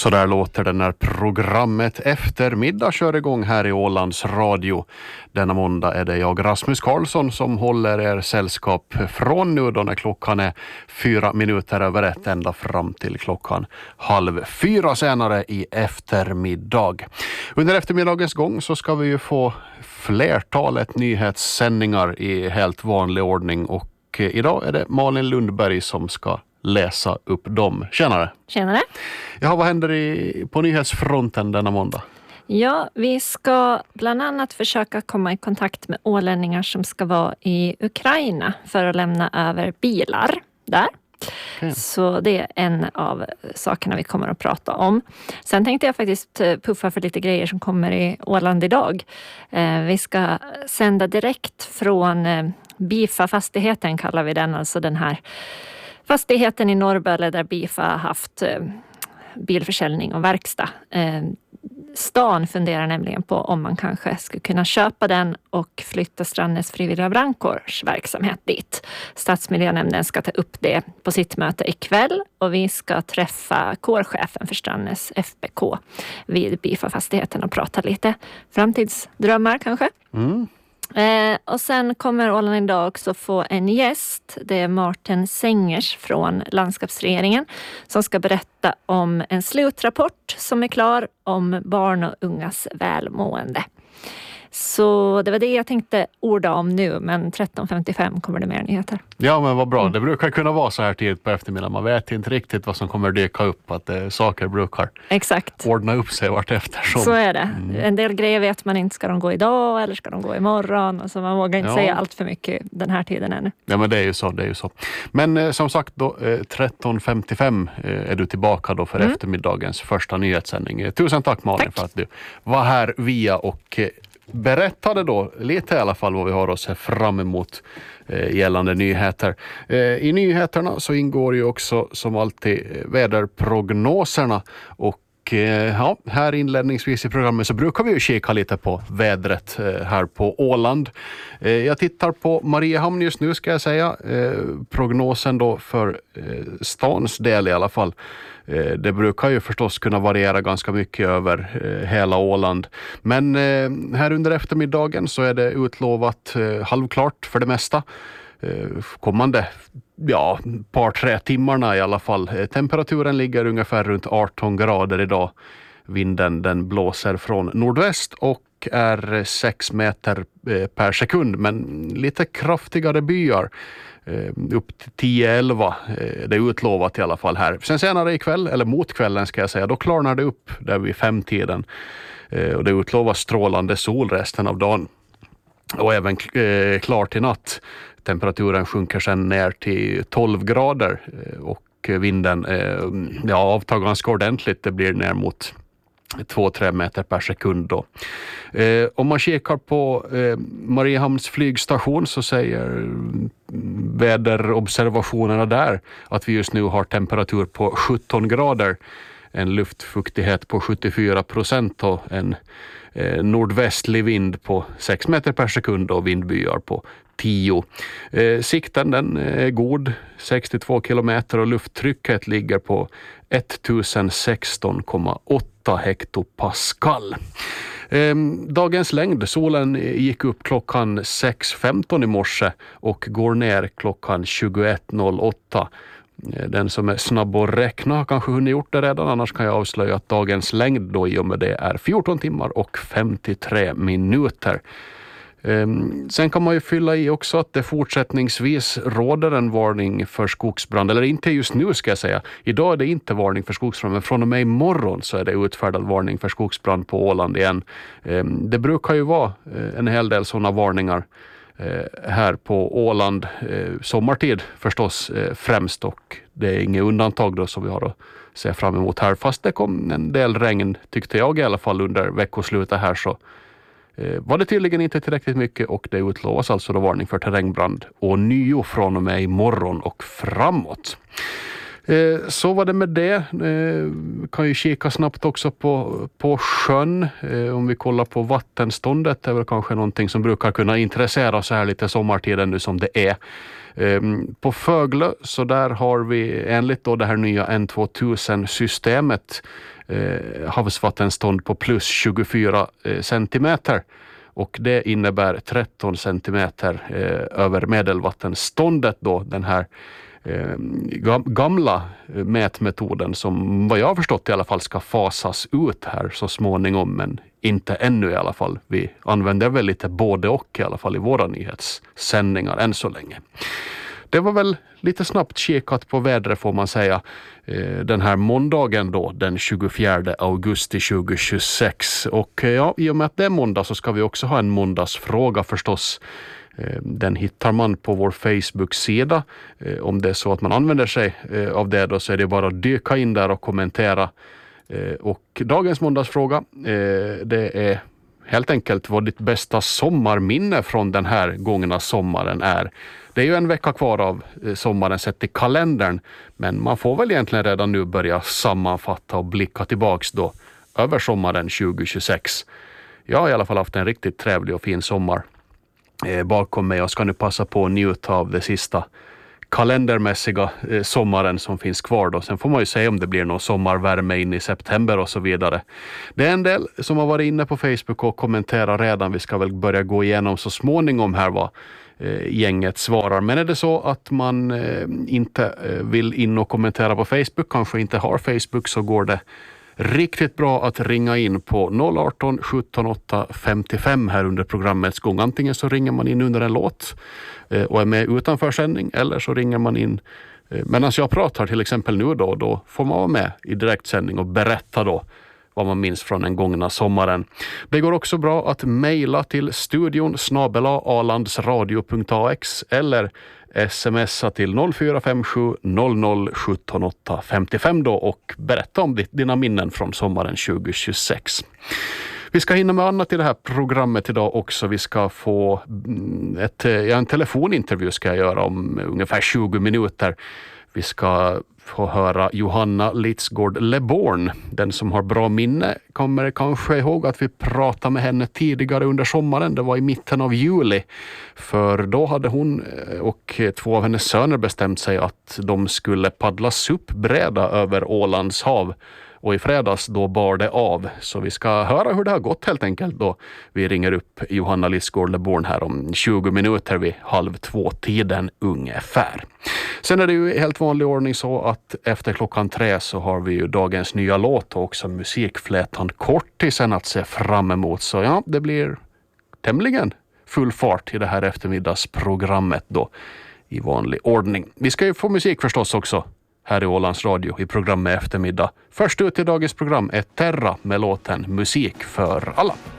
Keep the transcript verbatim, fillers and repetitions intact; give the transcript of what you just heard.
Så där låter det när programmet Eftermiddag kör igång här i Ålands Radio. Denna måndag är det jag, Rasmus Karlsson, som håller er sällskap från nu då när klockan är fyra minuter över ett ända fram till klockan halv fyra senare i eftermiddag. Under eftermiddagens gång så ska vi ju få flertalet nyhetssändningar i helt vanlig ordning och idag är det Malin Lundberg som ska läsa upp dem. Tjenare! Tjenare! Ja, vad händer i, på nyhetsfronten denna måndag? Ja, vi ska bland annat försöka komma i kontakt med ålänningar som ska vara i Ukraina för att lämna över bilar där. Okay. Så det är en av sakerna vi kommer att prata om. Sen tänkte jag faktiskt puffa för lite grejer som kommer i Åland idag. Vi ska sända direkt från Bifa-fastigheten kallar vi den, alltså den här fastigheten i Norrböle där Bifa har haft eh, bilförsäljning och verkstad. Eh, stan funderar nämligen på om man kanske skulle kunna köpa den och flytta Strandnäs frivilliga brandkårs verksamhet dit. Stadsmiljönämnden ska ta upp det på sitt möte ikväll och vi ska träffa kårchefen för Strandnäs F B K vid Bifa-fastigheten och prata lite framtidsdrömmar kanske. Mm. Eh, och sen kommer Åland idag också få en gäst. Det är Martin Sengers från landskapsregeringen som ska berätta om en slutrapport som är klar om barn och ungas välmående. Så det var det jag tänkte orda om nu, men tretton femtiofem kommer det mer nyheter. Ja, men vad bra. Mm. Det brukar kunna vara så här tidigt på eftermiddagen. Man vet inte riktigt vad som kommer dyka upp, att det, saker brukar Exakt. ordna upp sig vart eftersom. Så är det. Mm. En del grejer vet man inte, ska de gå idag eller ska de gå imorgon? Och så man vågar inte ja. säga allt för mycket den här tiden ännu. Ja, men det är ju så. Det är ju så. Men eh, som sagt då, eh, tretton femtiofem eh, är du tillbaka då för mm. eftermiddagens första nyhetssändning. Eh, tusen tack Malin tack. för att du var här via och eh, berättade då lite i alla fall vad vi har oss fram emot eh, gällande nyheter. Eh, I nyheterna så ingår ju också som alltid väderprognoserna och ja, här inledningsvis i programmet så brukar vi ju kika lite på vädret här på Åland. Jag tittar på Mariehamn just nu ska jag säga. Prognosen då för stans del i alla fall. Det brukar ju förstås kunna variera ganska mycket över hela Åland. Men här under eftermiddagen så är det utlovat halvklart för det mesta. Kommande ja, par tre timmarna i alla fall. Temperaturen ligger ungefär runt arton grader idag. Vinden den blåser från nordväst och är sex meter per sekund, men lite kraftigare byar. Upp till tio elva, det är utlovat i alla fall här. Sen senare ikväll, eller mot kvällen ska jag säga, då klarnar det upp där vid femtiden. Och det utlovas strålande sol resten av dagen. Och även eh, klart i natt. Temperaturen sjunker sedan ner till tolv grader och vinden eh, ja, avtar ganska ordentligt. Det blir ner mot två till tre meter per sekund då. Eh, om man kikar på eh, Mariehamns flygstation så säger väderobservationerna där att vi just nu har temperatur på sjutton grader. En luftfuktighet på sjuttiofyra procent och en eh, nordvästlig vind på sex meter per sekund och vindbyar på tio. Eh, sikten den är god, sextiotvå kilometer och lufttrycket ligger på ettusensexton komma åtta hektopascal. Eh, dagens längd, solen gick upp klockan sex femton i morse och går ner klockan tjugoett noll åtta. Den som är snabb att räkna har kanske hunnit gjort det redan, annars kan jag avslöja att dagens längd då i och med det är fjorton timmar och femtiotre minuter. Sen kan man ju fylla i också att det fortsättningsvis råder en varning för skogsbrand, eller inte just nu ska jag säga. Idag är det inte varning för skogsbrand, men från och med imorgon så är det utfärdad varning för skogsbrand på Åland igen. Det brukar ju vara en hel del sådana varningar här på Åland sommartid förstås främst, och det är inget undantag då som vi har att se fram emot här. Fast det kom en del regn tyckte jag i alla fall under veckoslutet här, så var det tydligen inte tillräckligt mycket och det utlovas alltså då varning för terrängbrand och nio från och med imorgon och framåt. Så var det med det. Kan ju kika snabbt också på, på sjön. Om vi kollar på vattenståndet, det är väl kanske någonting som brukar kunna intressera så här lite sommartiden nu som det är. På Föglö så där har vi enligt då det här nya N tvåtusen-systemet eh, havsvattenstånd på plus tjugofyra eh, centimeter. Och det innebär tretton centimeter eh, över medelvattenståndet då, den här eh, gamla mätmetoden som vad jag har förstått i alla fall ska fasas ut här så småningom, men inte ännu i alla fall. Vi använder väl lite både och i alla fall i våra nyhetssändningar än så länge. Det var väl lite snabbt kikat på vädret får man säga den här måndagen då, den tjugofjärde augusti tjugohundratjugosex. Och ja, i och med att det är måndag så ska vi också ha en måndagsfråga förstås. Den hittar man på vår Facebook-sida. Om det är så att man använder sig av det då så är det bara att dyka in där och kommentera. Och dagens måndagsfråga det är helt enkelt vad ditt bästa sommarminne från den här gångna sommaren är. Det är ju en vecka kvar av sommaren sett i kalendern, men man får väl egentligen redan nu börja sammanfatta och blicka tillbaks då över sommaren tjugohundratjugosex. Jag har i alla fall haft en riktigt trevlig och fin sommar eh, bakom mig och ska nu passa på att njuta av det sista kalendermässiga eh, sommaren som finns kvar då. Sen får man ju se om det blir någon sommarvärme in i september och så vidare. Det är en del som har varit inne på Facebook och kommenterat redan. Vi ska väl börja gå igenom så småningom här vad eh, gänget svarar. Men är det så att man eh, inte eh, vill in och kommentera på Facebook, kanske inte har Facebook, så går det riktigt bra att ringa in på noll ett åtta sjutton åtta femtiofem här under programmets gång. Antingen så ringer man in under en låt och är med utanför sändning, eller så ringer man in medan jag pratar till exempel nu då, då får man vara med i direktsändning och berätta då vad man minns från den gångna sommaren. Det går också bra att mejla till studion snabel-a alandsradio punkt a x eller smsa till noll fyra fem sju noll noll sjutton åtta femtiofem då och berätta om dina minnen från sommaren tjugohundratjugosex. Vi ska hinna med annat i det här programmet idag också. Vi ska få ett, ja, en telefonintervju ska jag göra om ungefär tjugo minuter. Vi ska få höra Johanna Litzgård Leborn. Den som har bra minne kommer kanske ihåg att vi pratade med henne tidigare under sommaren. Det var i mitten av juli. För då hade hon och två av hennes söner bestämt sig att de skulle paddla suppbräda över Ålands hav. Och i fredags då bar det av. Så vi ska höra hur det har gått helt enkelt då. Vi ringer upp Johanna Litzgård Leborn här om tjugo minuter vid halv två tiden ungefär. Sen är det ju i helt vanlig ordning så att efter klockan tre så har vi ju dagens nya låt och också musikflätan Kortisen att se fram emot. Så ja, det blir tämligen full fart i det här eftermiddagsprogrammet då i vanlig ordning. Vi ska ju få musik förstås också här i Ålands Radio i programmet eftermiddag. Först ut i dagens program är Terra med låten Musik för alla.